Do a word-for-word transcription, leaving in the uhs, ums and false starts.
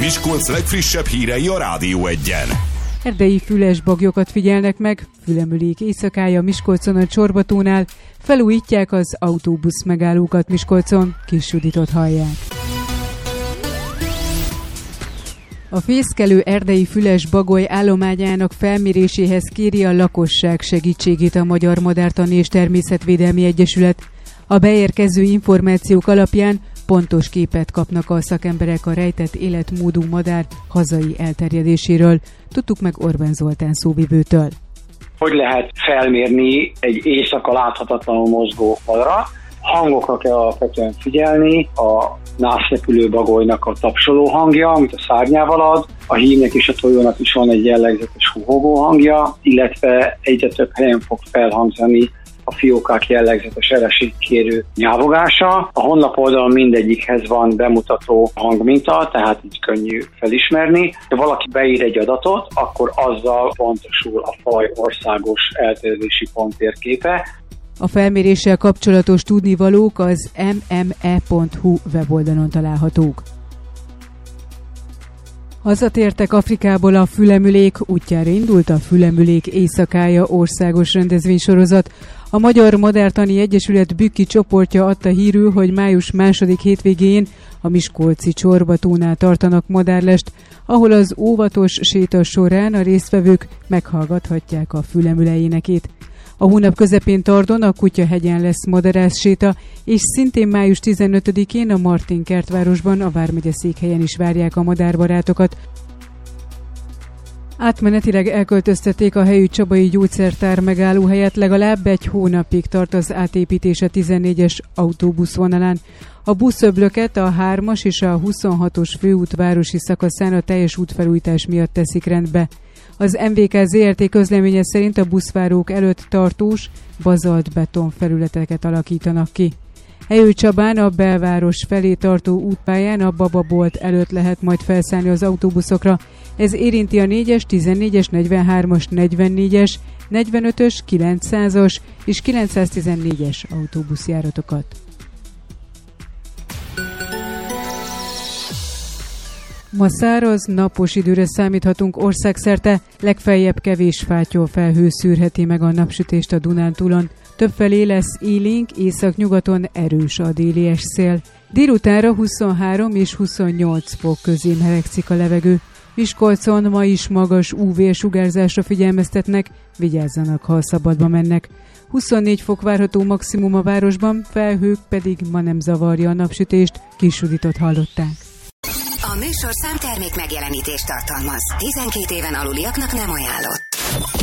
Miskolc legfrissebb hírei a Rádió Egyen. Erdei füles baglyokat figyelnek meg, Fülemülék éjszakája Miskolcon a Csorbatónál, felújítják az autóbusz megállókat Miskolcon, Kis Juditot hallják. A fészkelő erdei füles bagoly állományának felméréséhez kéri a lakosság segítségét a Magyar Madártani és Természetvédelmi Egyesület. A beérkező információk alapján pontos képet kapnak a szakemberek a rejtett életmódú madár hazai elterjedéséről. Tudtuk meg Orbán Zoltán szóvivőtől. Hogy lehet felmérni egy éjszaka láthatatlanul mozgó madarat? Hangokra kell alapvetően figyelni, a nászrepülő bagolynak a tapsoló hangja, amit a szárnyával ad, a hímnek és a tojónak is van egy jellegzetes huhogó hangja, illetve egyre több helyen fog felhangzani a fiókák jellegzetes ereségkérő nyávogása. A honlap oldalon mindegyikhez van bemutató hangminta, tehát így könnyű felismerni. Ha valaki beír egy adatot, akkor azzal pontosul a faj országos elterjedési ponttérképe. A felméréssel kapcsolatos tudnivalók az em em e pont hu weboldalon találhatók. Hazatértek Afrikából a Fülemülék, útjára indult a Fülemülék éjszakája országos rendezvénysorozat. A Magyar Madártani Egyesület Bükki csoportja adta hírül, hogy május második hétvégén a miskolci Csorbatónál tartanak madárlest, ahol az óvatos séta során a résztvevők meghallgathatják a fülemüle énekét. A hónap közepén Tardon a Kutyahegyen lesz madarászséta, és szintén május tizenötödikén a Martinkertvárosban, a vármegye székhelyen is várják a madárbarátokat. Átmenetileg elköltöztették a helyű Csabai gyógyszertár megállóhelyet, legalább egy hónapig tart az átépítés a tizennégyes autóbuszvonalán. A buszöblöket a hármas és a huszonhatos főút városi szakaszán a teljes útfelújítás miatt teszik rendbe. Az em vé ká zé er té közleménye szerint a buszvárók előtt tartós, bazaltbeton felületeket alakítanak ki. Helyőcsabán a belváros felé tartó útpályán a Bababolt előtt lehet majd felszállni az autóbuszokra. Ez érinti a négyes, tizennégyes, negyvenhármas, negyvennégyes, negyvenötös, kilencszázas és kilencszáztizennégyes autóbuszjáratokat. Ma száraz, napos időre számíthatunk országszerte, legfeljebb kevés fátyol felhő szűrheti meg a napsütést a Dunántúlon. Többfelé lesz élénk, északnyugaton erős a déli szél. Délutánra huszonhárom és huszonnyolc fok közé melegszik a levegő. Miskolcon ma is magas ú vé-sugárzásra figyelmeztetnek, vigyázzanak, ha szabadba mennek. huszonnégy fok várható maximum a városban, felhők pedig ma nem zavarja a napsütést, Kis Juditot hallották. A műsorszám termék megjelenítést tartalmaz. tizenkét éven aluliaknak nem ajánlott.